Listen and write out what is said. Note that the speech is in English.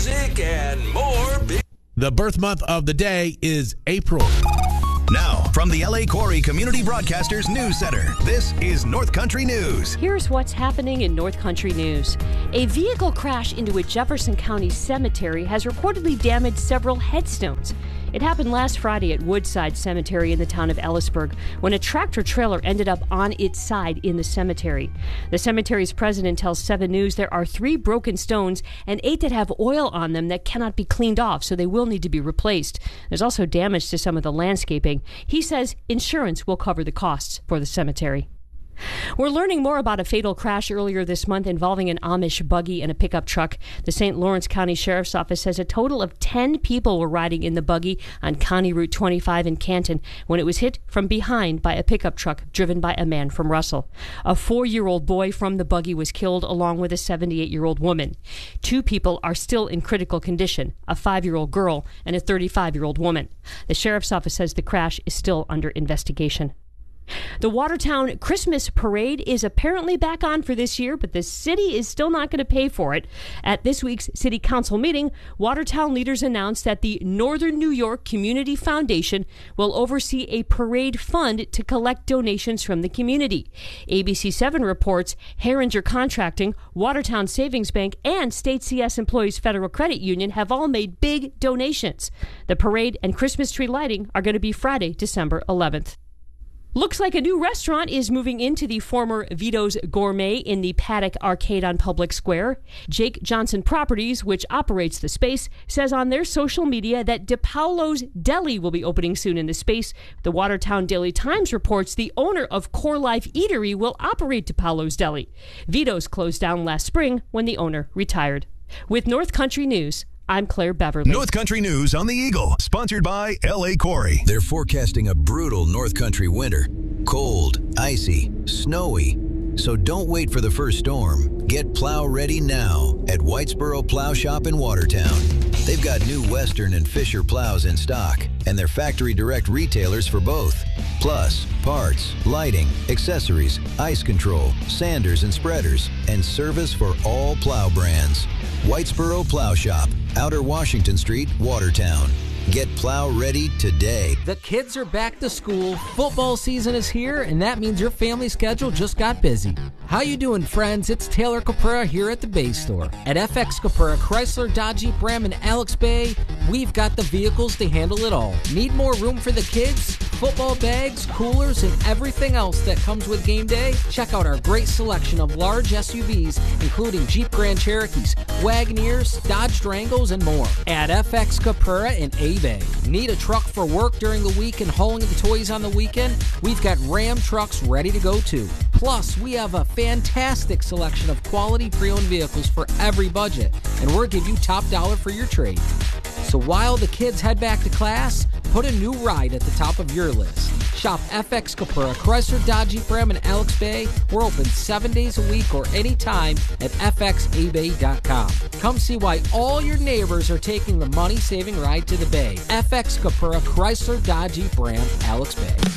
music, and more. The birth month of the day is April. Now, from the L.A. Quarry Community Broadcasters News Center, this is North Country News. Here's what's happening in North Country News. A vehicle crash into a Jefferson County cemetery has reportedly damaged several headstones. It happened last Friday at Woodside Cemetery in the town of Ellisburg when a tractor-trailer ended up on its side in the cemetery. The cemetery's president tells 7 News there are 3 broken stones and 8 that have oil on them that cannot be cleaned off, so they will need to be replaced. There's also damage to some of the landscaping. He says insurance will cover the costs for the cemetery. We're learning more about a fatal crash earlier this month involving an Amish buggy and a pickup truck. The St. Lawrence County Sheriff's Office says a total of 10 people were riding in the buggy on County Route 25 in Canton when it was hit from behind by a pickup truck driven by a man from Russell. A 4-year-old boy from the buggy was killed along with a 78-year-old woman. 2 people are still in critical condition, a 5-year-old girl and a 35-year-old woman. The Sheriff's Office says the crash is still under investigation. The Watertown Christmas Parade is apparently back on for this year, but the city is still not going to pay for it. At this week's City Council meeting, Watertown leaders announced that the Northern New York Community Foundation will oversee a parade fund to collect donations from the community. ABC7 reports Herringer Contracting, Watertown Savings Bank, and State CS Employees Federal Credit Union have all made big donations. The parade and Christmas tree lighting are going to be Friday, December 11th. Looks like a new restaurant is moving into the former Vito's Gourmet in the Paddock Arcade on Public Square. Jake Johnson Properties, which operates the space, says on their social media that DePaulo's Deli will be opening soon in the space. The Watertown Daily Times reports the owner of Core Life Eatery will operate DePaulo's Deli. Vito's closed down last spring when the owner retired. With North Country News, I'm Claire Beverly. North Country News on the Eagle, sponsored by L.A. Quarry. They're forecasting a brutal North Country winter. Cold, icy, snowy. So don't wait for the first storm. Get plow ready now at Whitesboro Plow Shop in Watertown. They've got new Western and Fisher plows in stock, and they're factory direct retailers for both. Plus, parts, lighting, accessories, ice control, sanders and spreaders, and service for all plow brands. Whitesboro Plow Shop, Outer Washington Street, Watertown. Get plow ready today. The kids are back to school, football season is here, and that means your family schedule just got busy. How you doing, friends? It's Taylor Caprera here at the Bay Store. At FX Caprera, Chrysler, Dodge, Jeep, Ram, and Alex Bay, we've got the vehicles to handle it all. Need more room for the kids? Football bags, coolers, and everything else that comes with game day? Check out our great selection of large SUVs, including Jeep Grand Cherokees, Wagoneers, Dodge Durangos, and more. At FX Caprera in A-Bay. Need a truck for work during the week and hauling the toys on the weekend? We've got Ram trucks ready to go too. Plus, we have a fantastic selection of quality pre-owned vehicles for every budget, and we'll give you top dollar for your trade. So while the kids head back to class, put a new ride at the top of your list. Shop FX Caprera, Chrysler, Dodge, Jeep, Ram, and Alex Bay. We're open 7 days a week or anytime at fxabay.com. Come see why all your neighbors are taking the money-saving ride to the Bay. FX Caprera, Chrysler, Dodge, Jeep, Ram, Alex Bay.